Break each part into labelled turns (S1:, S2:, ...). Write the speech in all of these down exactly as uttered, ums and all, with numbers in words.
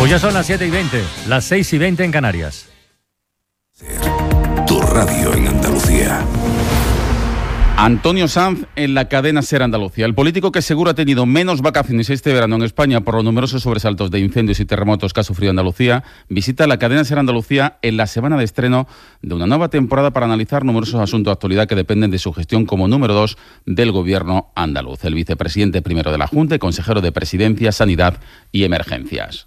S1: Pues ya son las siete y veinte, las seis y veinte en Canarias.
S2: Tu radio en Andalucía.
S3: Antonio Sanz en la cadena SER Andalucía. El político que seguro ha tenido menos vacaciones este verano en España por los numerosos sobresaltos de incendios y terremotos que ha sufrido Andalucía, visita la cadena SER Andalucía en la semana de estreno de una nueva temporada para analizar numerosos asuntos de actualidad que dependen de su gestión como número dos del gobierno andaluz. El vicepresidente primero de la Junta y consejero de Presidencia, Sanidad y Emergencias.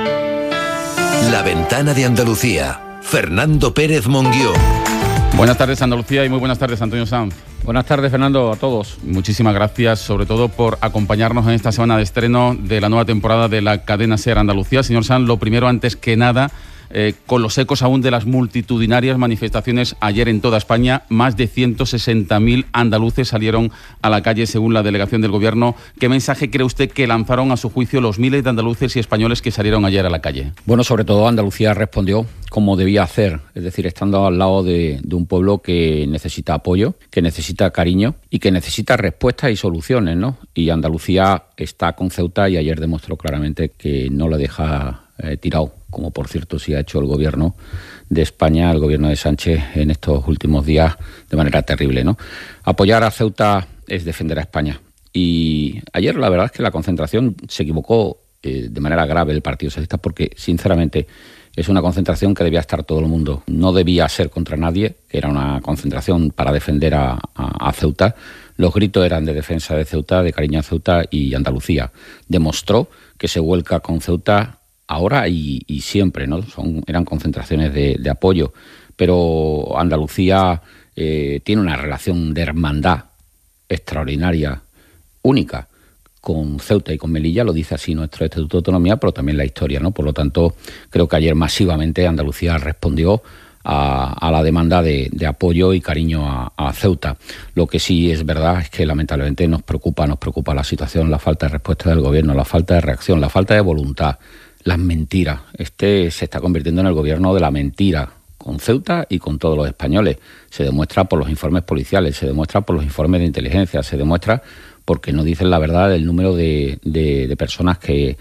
S2: La ventana de Andalucía. Fernando Pérez Monguió.
S3: Buenas tardes, Andalucía, y muy buenas tardes, Antonio Sanz.
S4: Buenas tardes, Fernando, a todos.
S3: Muchísimas gracias, sobre todo por acompañarnos en esta semana de estreno de la nueva temporada de la cadena SER Andalucía. Señor Sanz, lo primero, antes que nada, eh, con los ecos aún de las multitudinarias manifestaciones ayer en toda España, más de ciento sesenta mil andaluces salieron a la calle según la delegación del Gobierno. ¿Qué mensaje cree usted que lanzaron a su juicio los miles de andaluces y españoles que salieron ayer a la calle?
S4: Bueno, sobre todo Andalucía respondió como debía hacer, es decir, estando al lado de, de un pueblo que necesita apoyo, que necesita cariño y que necesita respuestas y soluciones, ¿no? Y Andalucía está con Ceuta y ayer demostró claramente que no la deja eh, tirado, como por cierto sí ha hecho el gobierno de España, el gobierno de Sánchez en estos últimos días de manera terrible, ¿no? Apoyar a Ceuta es defender a España. Y ayer la verdad es que la concentración se equivocó eh, de manera grave el Partido Socialista porque, sinceramente, es una concentración que debía estar todo el mundo. No debía ser contra nadie, que era una concentración para defender a, a, a Ceuta. Los gritos eran de defensa de Ceuta, de cariño a Ceuta, y Andalucía demostró que se vuelca con Ceuta ahora y, y siempre, ¿no? Son, eran concentraciones de, de apoyo. Pero Andalucía eh, tiene una relación de hermandad extraordinaria, única, con Ceuta y con Melilla, lo dice así nuestro Estatuto de Autonomía, pero también la historia, ¿no? Por lo tanto, creo que ayer masivamente Andalucía respondió a, a la demanda de, de apoyo y cariño a, a Ceuta. Lo que sí es verdad es que lamentablemente nos preocupa, nos preocupa la situación, la falta de respuesta del gobierno, la falta de reacción, la falta de voluntad, las mentiras. Este se está convirtiendo en el gobierno de la mentira, con Ceuta y con todos los españoles. Se demuestra por los informes policiales, se demuestra por los informes de inteligencia, se demuestra porque no dicen la verdad del número de, de, de personas que,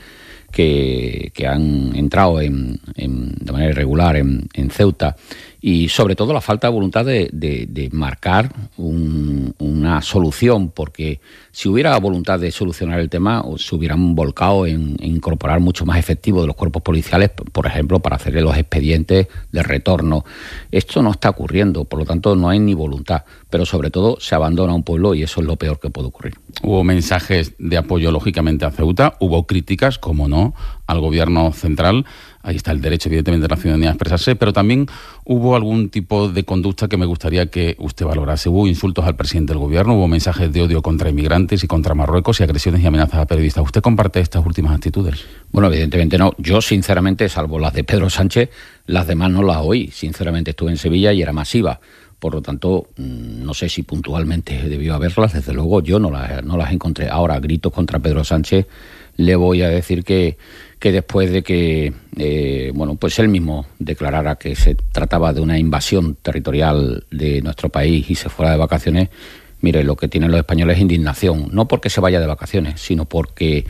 S4: que, que han entrado en, en, de manera irregular en, en Ceuta. Y sobre todo la falta de voluntad de, de, de marcar un, una solución, porque si hubiera voluntad de solucionar el tema, se hubieran volcado en, en incorporar mucho más efectivo de los cuerpos policiales, por ejemplo, para hacerle los expedientes de retorno. Esto no está ocurriendo, por lo tanto no hay ni voluntad, pero sobre todo se abandona un pueblo y eso es lo peor que puede ocurrir.
S3: Hubo mensajes de apoyo, lógicamente, a Ceuta, hubo críticas, como no, al gobierno central. Ahí está el derecho, evidentemente, de la ciudadanía a expresarse, pero también hubo algún tipo de conducta que me gustaría que usted valorase. Hubo insultos al presidente del gobierno, hubo mensajes de odio contra inmigrantes y contra Marruecos y agresiones y amenazas a periodistas. ¿Usted comparte estas últimas actitudes? Bueno, evidentemente no. Yo, sinceramente, salvo las de Pedro Sánchez, las demás no las oí. Sinceramente, estuve en Sevilla y era masiva. Por lo tanto, no sé si puntualmente debió haberlas. Desde luego, yo no las, no las encontré. Ahora, gritos contra Pedro Sánchez, le voy a decir que que después de que eh, bueno, pues él mismo declarara que se trataba de una invasión territorial de nuestro país y se fuera de vacaciones, mire, lo que tienen los españoles es indignación, no porque se vaya de vacaciones, sino porque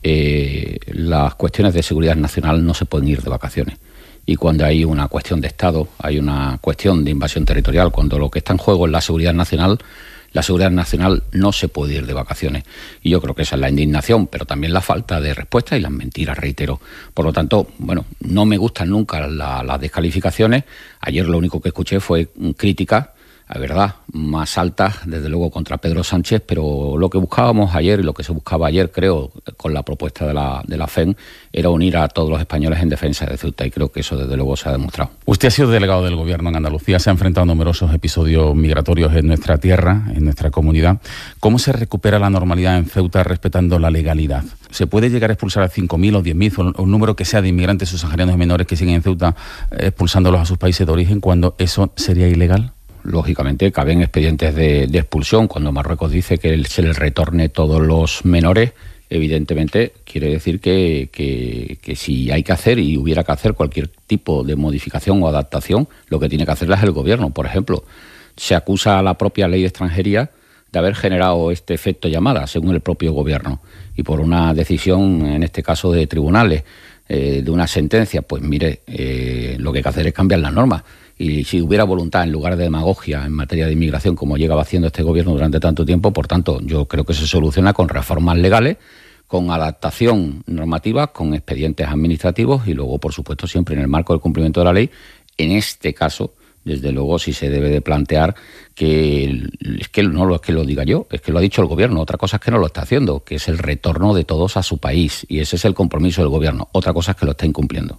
S3: eh, las cuestiones de seguridad nacional no se pueden ir de vacaciones. Y cuando hay una cuestión de Estado, hay una cuestión de invasión territorial, cuando lo que está en juego es la seguridad nacional, la seguridad nacional no se puede ir de vacaciones. Y yo creo que esa es la indignación, pero también la falta de respuesta y las mentiras, reitero. Por lo tanto, bueno, no me gustan nunca la, las descalificaciones. Ayer lo único que escuché fue críticas, la verdad, más altas, desde luego, contra Pedro Sánchez, pero lo que buscábamos ayer y lo que se buscaba ayer, creo, con la propuesta de la, de la F E N, era unir a todos los españoles en defensa de Ceuta, y creo que eso, desde luego, se ha demostrado. Usted ha sido delegado del Gobierno en Andalucía, se ha enfrentado a numerosos episodios migratorios en nuestra tierra, en nuestra comunidad. ¿Cómo se recupera la normalidad en Ceuta respetando la legalidad? ¿Se puede llegar a expulsar a cinco mil o diez mil, o un número que sea de inmigrantes subsaharianos y menores que siguen en Ceuta, eh, expulsándolos a sus países de origen, cuando eso sería ilegal? Lógicamente, caben expedientes de, de expulsión. Cuando Marruecos dice que se les retorne todos los menores, evidentemente quiere decir que, que, que si hay que hacer y hubiera que hacer cualquier tipo de modificación o adaptación, lo que tiene que hacerla es el gobierno. Por ejemplo, se acusa a la propia ley de extranjería de haber generado este efecto llamada, según el propio gobierno, y por una decisión, en este caso, de tribunales.
S4: eh, de una sentencia, pues mire, eh, lo que hay que hacer es cambiar las normas. Y si hubiera voluntad, en lugar de demagogia en materia de inmigración, como llegaba haciendo este gobierno durante tanto tiempo, por tanto, yo creo que se soluciona con reformas legales, con adaptación normativa, con expedientes administrativos y luego, por supuesto, siempre en el marco del cumplimiento de la ley. En este caso, desde luego, sí se debe de plantear que, es que no lo es que lo diga yo, es que lo ha dicho el gobierno. Otra cosa es que no lo está haciendo, que es el retorno de todos a su país, y ese es el compromiso del gobierno. Otra cosa es que lo está incumpliendo.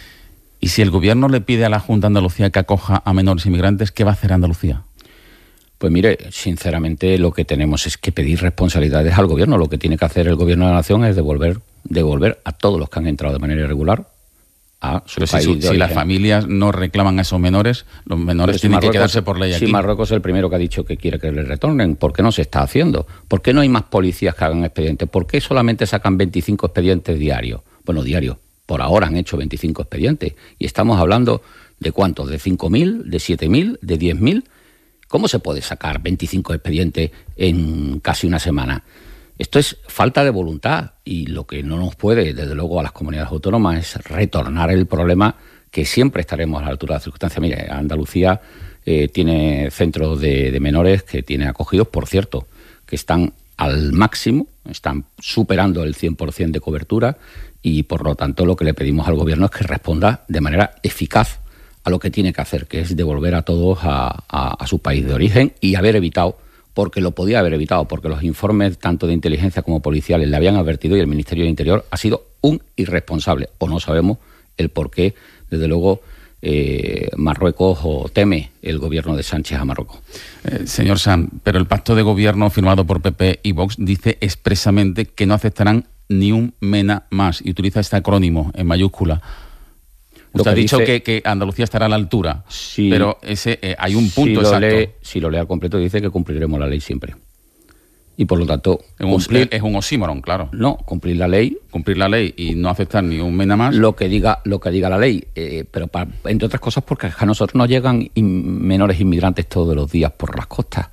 S3: Y si el gobierno le pide a la Junta de Andalucía que acoja a menores inmigrantes, ¿qué va a hacer Andalucía?
S4: Pues mire, sinceramente lo que tenemos es que pedir responsabilidades al gobierno. Lo que tiene que hacer el gobierno de la nación es devolver, devolver a todos los que han entrado de manera irregular a su
S3: Pero
S4: país
S3: si,
S4: de
S3: si
S4: origen.
S3: las familias no reclaman a esos menores, los menores
S4: Pero
S3: tienen
S4: si
S3: que quedarse por ley aquí.
S4: Si Marruecos es el primero que ha dicho que quiere que les retornen, ¿por qué no se está haciendo? ¿Por qué no hay más policías que hagan expedientes? ¿Por qué solamente sacan veinticinco expedientes diarios? Bueno, diarios. Por ahora han hecho veinticinco expedientes. Y estamos hablando de ¿cuántos? ¿De cinco mil? ¿De siete mil? ¿De diez mil? ¿Cómo se puede sacar veinticinco expedientes en casi una semana? Esto es falta de voluntad, y lo que no nos puede, desde luego, a las comunidades autónomas es retornar el problema, que siempre estaremos a la altura de las circunstancias. Mire, Andalucía eh, tiene centros de, de menores que tiene acogidos, por cierto, que están al máximo, están superando el cien por ciento de cobertura, y por lo tanto lo que le pedimos al gobierno es que responda de manera eficaz a lo que tiene que hacer, que es devolver a todos a, a, a su país de origen, y haber evitado, porque lo podía haber evitado, porque los informes tanto de inteligencia como policiales le habían advertido, y el Ministerio del Interior ha sido un irresponsable, o no sabemos el por qué, desde luego, eh, Marruecos o teme el gobierno de Sánchez a Marruecos.
S3: Eh, señor Sanz, pero el pacto de gobierno firmado por P P y Vox dice expresamente que no aceptarán ni un MENA más, y utiliza este acrónimo en mayúscula. Usted ha dicho dice, que, que Andalucía estará a la altura, sí, pero ese eh, hay un punto
S4: si lo
S3: exacto.
S4: Lee, si lo lee al completo, dice que cumpliremos la ley siempre. Y por lo tanto...
S3: Es un, cumplir, es un oxímoron, claro.
S4: No, cumplir la ley...
S3: Cumplir la ley y no aceptar ni un MENA más...
S4: Lo que diga, lo que diga la ley. Eh, pero para, entre otras cosas porque a nosotros nos llegan in, menores inmigrantes todos los días por las costas.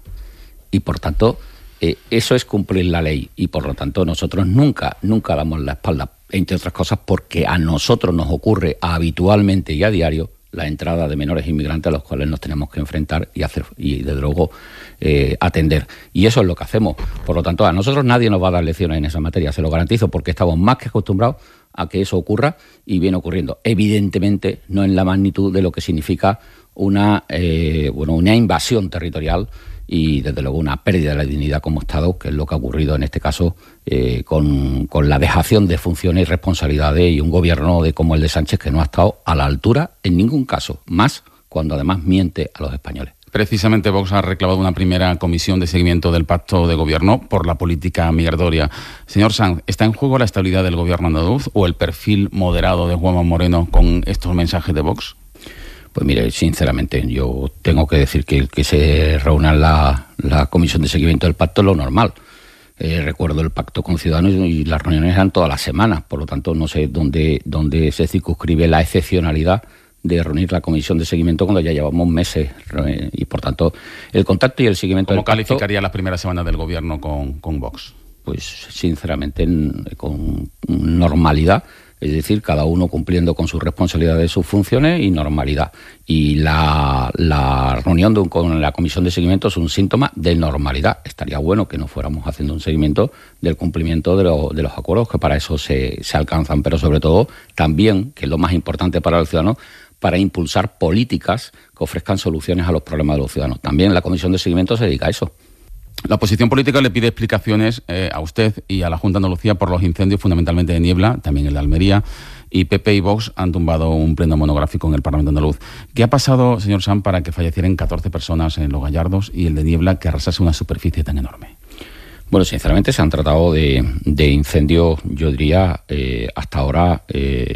S4: Y por tanto, eh, eso es cumplir la ley. Y por lo tanto, nosotros nunca, nunca damos la espalda. Entre otras cosas porque a nosotros nos ocurre habitualmente y a diario la entrada de menores inmigrantes a los cuales nos tenemos que enfrentar y hacer y desde luego eh, atender. Y eso es lo que hacemos. Por lo tanto, a nosotros nadie nos va a dar lecciones en esa materia, se lo garantizo, porque estamos más que acostumbrados a que eso ocurra, y viene ocurriendo. Evidentemente no en la magnitud de lo que significa una, eh, bueno, una invasión territorial y desde luego una pérdida de la dignidad como Estado, que es lo que ha ocurrido en este caso eh, con, con la dejación de funciones y responsabilidades, y un gobierno de como el de Sánchez que no ha estado a la altura en ningún caso, más cuando además miente a los españoles.
S3: Precisamente Vox ha reclamado una primera comisión de seguimiento del pacto de gobierno por la política migratoria. Señor Sanz, ¿está en juego la estabilidad del gobierno andaluz o el perfil moderado de Juanma Moreno con estos mensajes de Vox?
S4: Pues mire, sinceramente, yo tengo que decir que el que se reúna la, la comisión de seguimiento del pacto es lo normal. Eh, recuerdo el pacto con Ciudadanos y las reuniones eran todas las semanas, por lo tanto no sé dónde, dónde se circunscribe la excepcionalidad de reunir la comisión de seguimiento cuando ya llevamos meses, y por tanto el contacto y el seguimiento
S3: del
S4: pacto...
S3: ¿Cómo calificaría las primeras semanas del gobierno con, con Vox?
S4: Pues sinceramente con normalidad. Es decir, cada uno cumpliendo con sus responsabilidades, sus funciones y normalidad. Y la, la reunión de un, con la comisión de seguimiento es un síntoma de normalidad. Estaría bueno que no fuéramos haciendo un seguimiento del cumplimiento de, lo, de los acuerdos, que para eso se, se alcanzan, pero sobre todo también, que es lo más importante para los ciudadanos, para impulsar políticas que ofrezcan soluciones a los problemas de los ciudadanos. También la comisión de seguimiento se dedica a eso.
S3: La oposición política le pide explicaciones eh, a usted y a la Junta de Andalucía por los incendios, fundamentalmente de Niebla, también el de Almería, y P P y Vox han tumbado un pleno monográfico en el Parlamento andaluz. ¿Qué ha pasado, señor Sanz, para que fallecieran catorce personas en Los Gallardos y el de Niebla que arrasase una superficie tan enorme?
S4: Bueno, sinceramente se han tratado de, de incendios, yo diría, eh, hasta ahora eh,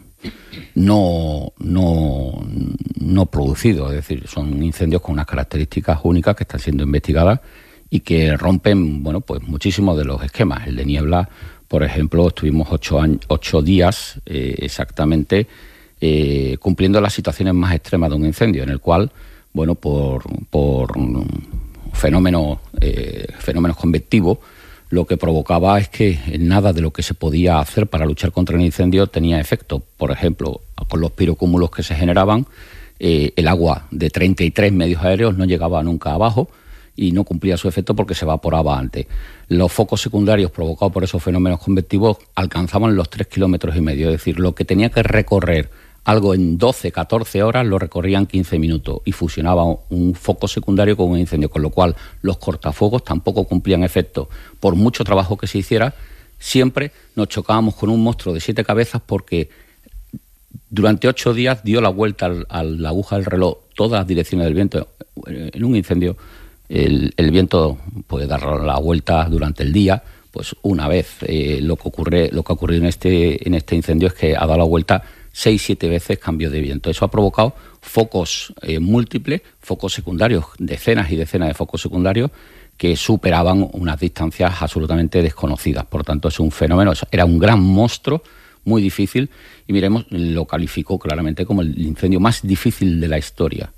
S4: no, no, no producidos. Es decir, son incendios con unas características únicas que están siendo investigadas y que rompen, bueno, pues muchísimos de los esquemas. El de Niebla, por ejemplo, estuvimos ocho, años, ocho días eh, exactamente eh, cumpliendo las situaciones más extremas de un incendio, en el cual, bueno, por, por fenómenos, eh, fenómenos convectivos, lo que provocaba es que nada de lo que se podía hacer para luchar contra el incendio tenía efecto. Por ejemplo, con los pirocúmulos que se generaban, eh, el agua de treinta y tres medios aéreos no llegaba nunca abajo y no cumplía su efecto porque se evaporaba antes. Los focos secundarios provocados por esos fenómenos convectivos alcanzaban los tres kilómetros y medio, es decir, lo que tenía que recorrer algo en doce, catorce horas lo recorrían quince minutos y fusionaba un foco secundario con un incendio, con lo cual los cortafuegos tampoco cumplían efecto. Por mucho trabajo que se hiciera, siempre nos chocábamos con un monstruo de siete cabezas porque durante ocho días dio la vuelta al, a la aguja del reloj todas las direcciones del viento. En un incendio el, el viento puede dar la vuelta durante el día, pues una vez. Eh, lo que ocurre, lo que ha ocurrido en este, en este incendio es que ha dado la vuelta seis, siete veces cambio de viento. Eso ha provocado focos eh, múltiples, focos secundarios, decenas y decenas de focos secundarios que superaban unas distancias absolutamente desconocidas. Por tanto, es un fenómeno, era un gran monstruo, muy difícil, y miremos, lo calificó claramente como el incendio más difícil de la historia.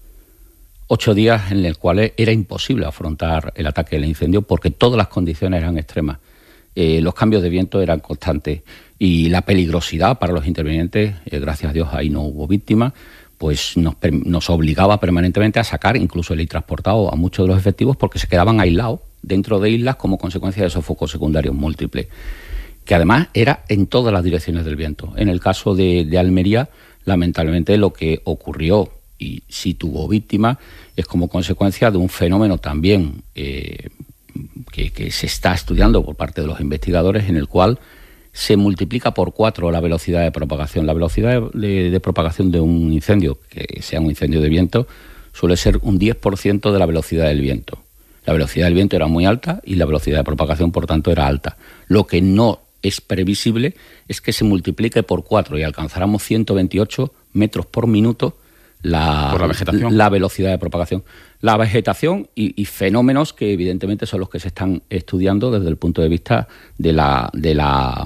S4: Ocho días en los cuales era imposible afrontar el ataque del incendio porque todas las condiciones eran extremas. Eh, los cambios de viento eran constantes y la peligrosidad para los intervinientes, eh, gracias a Dios ahí no hubo víctimas, pues nos, nos obligaba permanentemente a sacar incluso el transportado a muchos de los efectivos porque se quedaban aislados dentro de islas como consecuencia de esos focos secundarios múltiples, que además era en todas las direcciones del viento. En el caso de, de Almería, lamentablemente lo que ocurrió, y sí tuvo víctimas, es como consecuencia de un fenómeno también eh, que, que se está estudiando por parte de los investigadores, en el cual se multiplica por cuatro la velocidad de propagación. La velocidad de, de, de propagación de un incendio, que sea un incendio de viento, suele ser un diez por ciento de la velocidad del viento. La velocidad del viento era muy alta y la velocidad de propagación, por tanto, era alta. Lo que no es previsible es que se multiplique por cuatro y alcanzáramos ciento veintiocho metros por minuto la,
S3: por la, vegetación.
S4: la velocidad de propagación. La vegetación y, y fenómenos que evidentemente son los que se están estudiando desde el punto de vista de la, de la,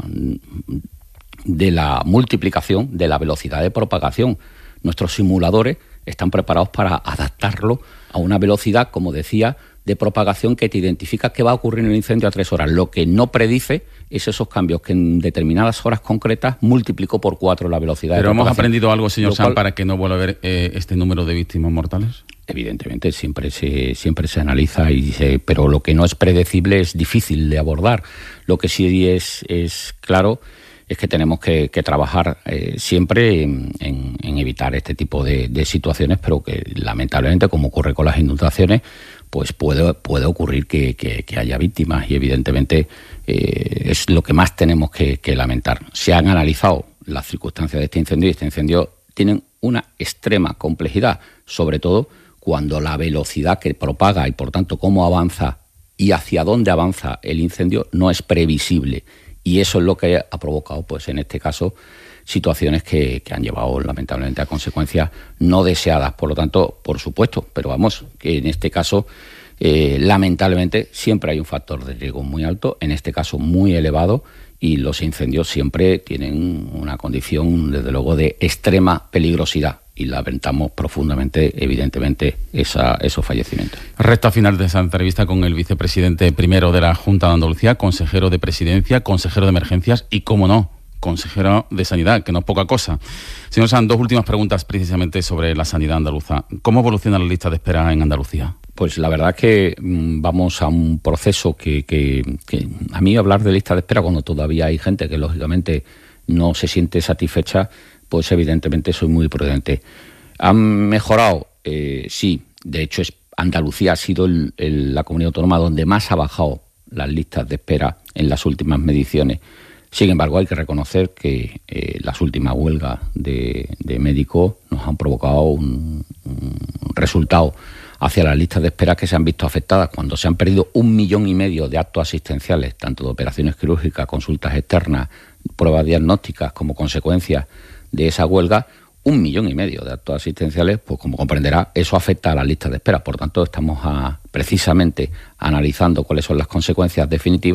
S4: de la multiplicación de la velocidad de propagación. Nuestros simuladores están preparados para adaptarlo a una velocidad, como decía, de propagación que te identifica qué va a ocurrir en el incendio a tres horas. Lo que no predice es esos cambios que en determinadas horas concretas multiplicó por cuatro la velocidad
S3: Pero
S4: de propagación.
S3: ¿hemos aprendido algo, señor
S4: Lo cual,
S3: Sanz, para que no vuelva a haber eh, este número de víctimas mortales?
S4: Evidentemente siempre se, siempre se analiza, y se, pero lo que no es predecible es difícil de abordar. Lo que sí es, es claro es que tenemos que, que trabajar eh, siempre en, en, en evitar este tipo de, de situaciones, pero que lamentablemente, como ocurre con las inundaciones, pues puede, puede ocurrir que, que, que haya víctimas, y evidentemente eh, es lo que más tenemos que, que lamentar. Se han analizado las circunstancias de este incendio y este incendio tienen una extrema complejidad, sobre todo cuando la velocidad que propaga y por tanto cómo avanza y hacia dónde avanza el incendio no es previsible. Y eso es lo que ha provocado, pues en este caso, situaciones que, que han llevado lamentablemente a consecuencias no deseadas. Por lo tanto, por supuesto, pero vamos, que en este caso, eh, lamentablemente, siempre hay un factor de riesgo muy alto, en este caso muy elevado, y los incendios siempre tienen una condición, desde luego, de extrema peligrosidad. Y lamentamos profundamente, evidentemente, esa, esos fallecimientos.
S3: Recta final de esa entrevista con el vicepresidente primero de la Junta de Andalucía, consejero de Presidencia, consejero de Emergencias y, cómo no, consejero de Sanidad, que no es poca cosa. Señor Sanz, dos últimas preguntas precisamente sobre la sanidad andaluza. ¿Cómo evoluciona la lista de espera en Andalucía?
S4: Pues la verdad que mmm, vamos a un proceso que, que, que a mí hablar de lista de espera cuando todavía hay gente que lógicamente no se siente satisfecha, pues evidentemente soy muy prudente. ¿Han mejorado? Eh, sí. De hecho, es, Andalucía ha sido el, el, la comunidad autónoma donde más ha bajado las listas de espera en las últimas mediciones. Sin embargo, hay que reconocer que eh, las últimas huelgas de, de médicos nos han provocado un, un resultado hacia las listas de espera que se han visto afectadas cuando se han perdido un millón y medio de actos asistenciales, tanto de operaciones quirúrgicas, consultas externas, pruebas diagnósticas, como consecuencia de esa huelga, un millón y medio de actos asistenciales, pues como comprenderá, eso afecta a las listas de espera. Por tanto, estamos a, precisamente analizando cuáles son las consecuencias definitivas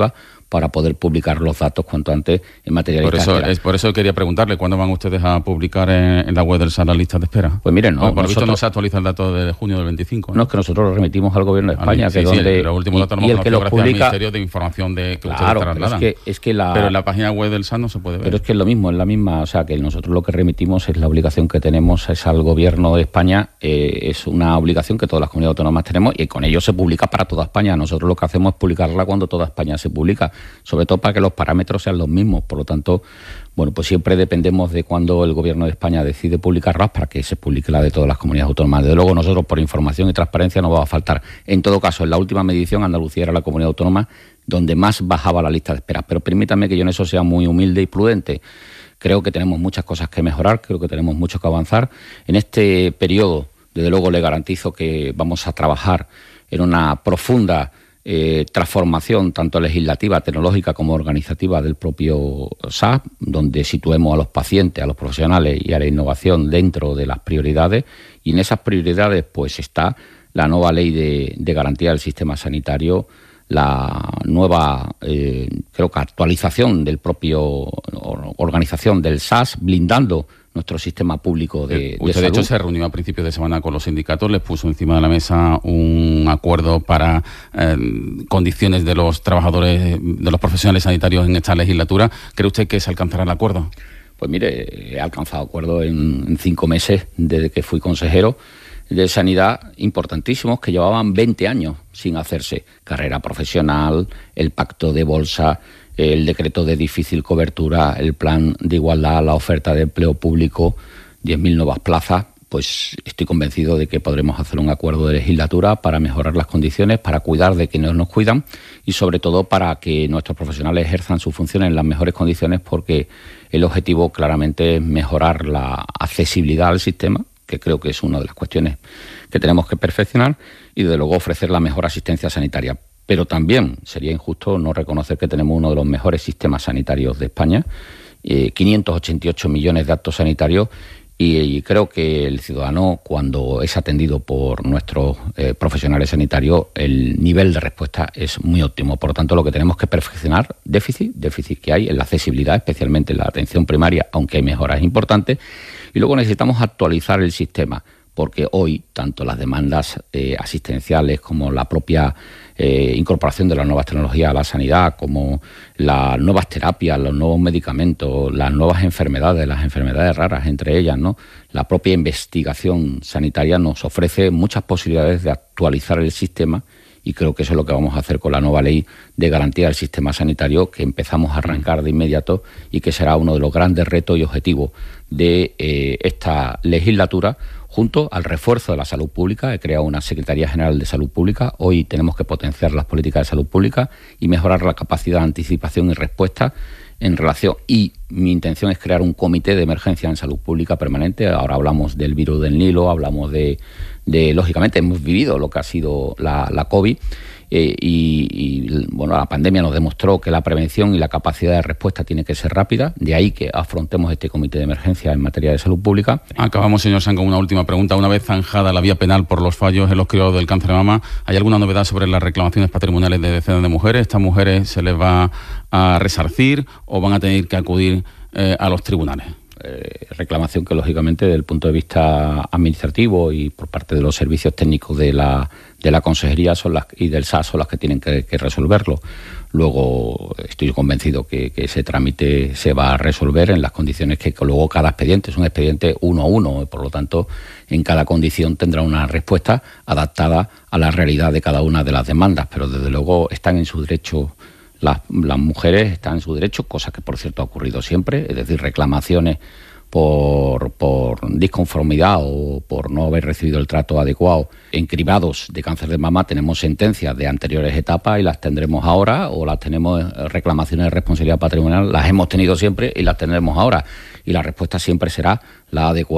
S4: para poder publicar los datos cuanto antes en materia de
S3: por
S4: lista
S3: eso,
S4: de espera.
S3: Es por eso quería preguntarle, ¿cuándo van ustedes a publicar en, en la web del S A la lista de espera?
S4: Pues miren, no.
S3: Porque por lo
S4: nosotros,
S3: visto no se actualiza el dato de junio del veinticinco.
S4: No, no es que nosotros lo remitimos al Gobierno de España,
S3: ah, sí,
S4: que
S3: sí,
S4: donde...
S3: los últimos datos
S4: y,
S3: no
S4: y el que los
S3: gracias al
S4: publica...
S3: Ministerio de Información de que
S4: Claro,
S3: ustedes trasladan.
S4: pero es que, es que la...
S3: Pero en la página web del S A no se puede ver.
S4: Pero es que es lo mismo, es la misma, o sea, que nosotros lo que remitimos es la obligación que tenemos es al Gobierno de España, eh, es una obligación que todas las comunidades autónomas tenemos y con ello se publica para toda España. Nosotros lo que hacemos es publicarla cuando toda España se publica, sobre todo para que los parámetros sean los mismos. Por lo tanto, bueno, pues siempre dependemos de cuando el Gobierno de España decide publicarlas para que se publique la de todas las comunidades autónomas. Desde luego nosotros por información y transparencia no va a faltar. En todo caso, en la última medición Andalucía era la comunidad autónoma donde más bajaba la lista de espera. Pero permítanme que yo en eso sea muy humilde y prudente. Creo que tenemos muchas cosas que mejorar, creo que tenemos mucho que avanzar. En este periodo, desde luego, le garantizo que vamos a trabajar en una profunda eh, transformación, tanto legislativa, tecnológica como organizativa del propio S A, donde situemos a los pacientes, a los profesionales y a la innovación dentro de las prioridades. Y en esas prioridades, pues está la nueva ley de, de garantía del sistema sanitario, la nueva, eh, creo que actualización del propio organización del S A S, blindando nuestro sistema público de,
S3: eh,
S4: de
S3: Usted,
S4: salud.
S3: de hecho, se reunió a principios de semana con los sindicatos, les puso encima de la mesa un acuerdo para eh, condiciones de los trabajadores, de los profesionales sanitarios en esta legislatura. ¿Cree usted que se alcanzará el acuerdo?
S4: Pues mire, he alcanzado acuerdo en, en cinco meses desde que fui consejero de Sanidad importantísimos que llevaban veinte años sin hacerse. Carrera profesional, el pacto de bolsa, el decreto de difícil cobertura, el plan de igualdad, la oferta de empleo público, diez mil nuevas plazas. Pues estoy convencido de que podremos hacer un acuerdo de legislatura para mejorar las condiciones, para cuidar de quienes nos cuidan y sobre todo para que nuestros profesionales ejerzan sus funciones en las mejores condiciones, porque el objetivo claramente es mejorar la accesibilidad al sistema, que creo que es una de las cuestiones que tenemos que perfeccionar, y de luego ofrecer la mejor asistencia sanitaria. Pero también sería injusto no reconocer que tenemos uno de los mejores sistemas sanitarios de España, eh, quinientos ochenta y ocho millones de actos sanitarios, y, y creo que el ciudadano, cuando es atendido por nuestros eh, profesionales sanitarios, el nivel de respuesta es muy óptimo. Por lo tanto, lo que tenemos que perfeccionar, déficit, déficit que hay en la accesibilidad, especialmente en la atención primaria, aunque hay mejoras importantes. Y luego necesitamos actualizar el sistema, porque hoy tanto las demandas eh, asistenciales como la propia eh, incorporación de las nuevas tecnologías a la sanidad, como las nuevas terapias, los nuevos medicamentos, las nuevas enfermedades, las enfermedades raras entre ellas, ¿no? La propia investigación sanitaria nos ofrece muchas posibilidades de actualizar el sistema, y creo que eso es lo que vamos a hacer con la nueva ley de garantía del sistema sanitario, que empezamos a arrancar de inmediato y que será uno de los grandes retos y objetivos de eh, esta legislatura, junto al refuerzo de la salud pública. He creado una Secretaría General de Salud Pública. Hoy tenemos que potenciar las políticas de salud pública y mejorar la capacidad de anticipación y respuesta en relación, y mi intención es crear un comité de emergencia en salud pública permanente. Ahora hablamos del virus del Nilo, hablamos de, de lógicamente hemos vivido lo que ha sido la, la COVID, eh, y, y bueno, la pandemia nos demostró que la prevención y la capacidad de respuesta tiene que ser rápida, de ahí que afrontemos este comité de emergencia en materia de salud pública.
S3: Acabamos, señor San, con una última pregunta. Una vez zanjada la vía penal por los fallos en los cribados del cáncer de mama, ¿hay alguna novedad sobre las reclamaciones patrimoniales de decenas de mujeres? ¿Estas mujeres se les va a resarcir o van a tener que acudir eh, a los tribunales?
S4: Eh, reclamación que, lógicamente, desde el punto de vista administrativo y por parte de los servicios técnicos de la, de la Consejería son las, y del S A S son las que tienen que, que resolverlo. Luego estoy convencido que, que ese trámite se va a resolver en las condiciones que, que luego cada expediente es un expediente uno a uno, y por lo tanto en cada condición tendrá una respuesta adaptada a la realidad de cada una de las demandas, pero desde luego están en su derecho. Las, las mujeres están en su derecho, cosa que por cierto ha ocurrido siempre, es decir, reclamaciones por, por disconformidad o por no haber recibido el trato adecuado en cribados de cáncer de mama. Tenemos sentencias de anteriores etapas y las tendremos ahora, o las tenemos, reclamaciones de responsabilidad patrimonial, las hemos tenido siempre y las tendremos ahora, y la respuesta siempre será la adecuada.